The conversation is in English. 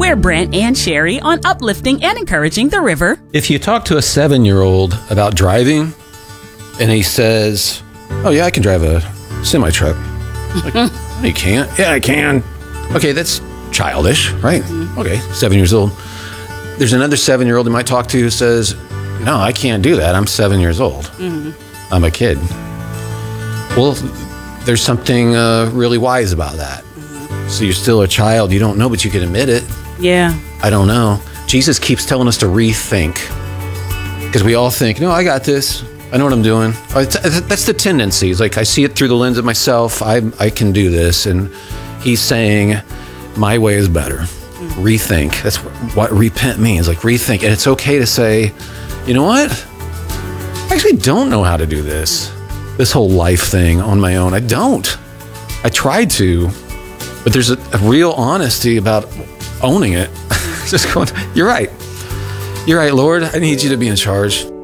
We're Brent and Sherry on uplifting and encouraging the river. If you talk to a 7-year-old about driving and he says, oh yeah, I can drive a semi-truck. Like, no, you can't. Yeah, I can. Okay, that's childish, right? Okay, 7 years old. There's another 7-year-old you might talk to who says, no, I can't do that. I'm 7 years old. I'm a kid. Well, there's something really wise about that. So you're still a child. You don't know, but you can admit it. Yeah. I don't know. Jesus keeps telling us to rethink. Because we all think, no, I got this. I know what I'm doing. That's the tendency. It's like I see it through the lens of myself. I can do this. And he's saying, my way is better. Rethink. That's what repent means. Like rethink. And it's okay to say, you know what? I actually don't know how to do this whole life thing on my own. I don't. I tried to. But there's a real honesty about owning it. Just going, you're right. You're right, Lord. I need you to be in charge.